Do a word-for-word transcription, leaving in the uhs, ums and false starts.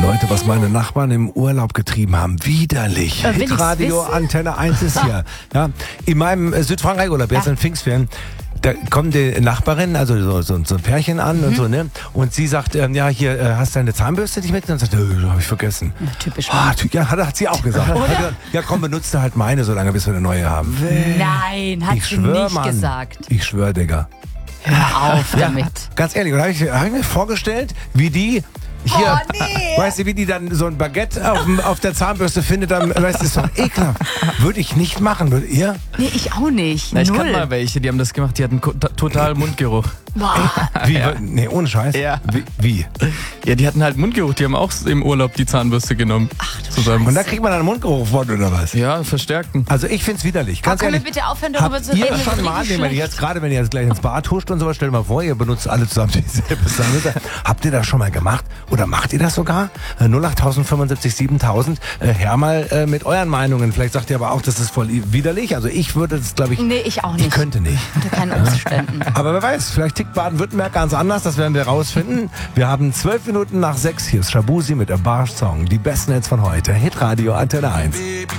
Leute, was meine Nachbarn im Urlaub getrieben haben, widerlich. Äh, will ich's Radio wissen? Antenne eins ist hier. Ja, in meinem äh, Südfrankreich-Urlaub, jetzt Ja. in Pfingstferien, da kommt die Nachbarin, also so, so, so ein Pärchen an und so, ne? Und sie sagt, ähm, ja, hier, äh, hast du deine Zahnbürste nicht mit? Und dann sagt, äh, habe ich vergessen. Ja, typisch. Ah, ty- ja, hat, hat sie auch gesagt. Hat gesagt, ja, komm, benutzt du halt meine, solange bis wir eine neue haben. Nein, hat ich sie schwör, nicht Mann. gesagt. Ich schwör, Digga. Hör auf damit. Ganz ehrlich, und da habe ich, hab ich mir vorgestellt, wie die hier, Oh, nee. weißt du, wie die dann so ein Baguette auf, dem- auf der Zahnbürste findet, dann, weißt du, das ist doch ekelhaft. Würde ich nicht machen, würdet ihr? Nee, ich auch nicht. Na, ich Null. kann mal welche, die haben das gemacht, die hatten ko- ta- total Mundgeruch. Boah. Wie? Nee, ohne Scheiß. Ja. Wie? wie? Ja, die hatten halt Mundgeruch, die haben auch im Urlaub die Zahnbürste genommen. Ach du zusammen. Und da kriegt man dann Mundgeruch von, oder was? Ja, verstärkten. Also ich find's widerlich. Ganz Können wir ehrlich. bitte aufhören, darüber Habt zu reden? ihr Das schon ist mal, richtig wenn ihr schlecht. jetzt gerade, wenn ihr jetzt gleich ins Bad huscht und sowas, stellt mal vor, ihr benutzt alle zusammen dieselbe Zahnbürste. Habt ihr das schon mal gemacht? Oder macht ihr das sogar? Äh, null acht fünfundsiebzig siebentausend. Äh, her mal äh, mit euren Meinungen. Vielleicht sagt ihr aber auch, das ist voll widerlich. Also ich würde das, glaube ich, Nee, ich auch ich nicht. könnte nicht. Unter keinen Umständen. Aber wer weiß, vielleicht tickt Baden-Württemberg ganz anders, das werden wir rausfinden. Wir haben zwölf Minuten nach sechs. Hier ist Shabuzi mit A Bar Song. Die besten Hits von heute. Hitradio Antenne eins.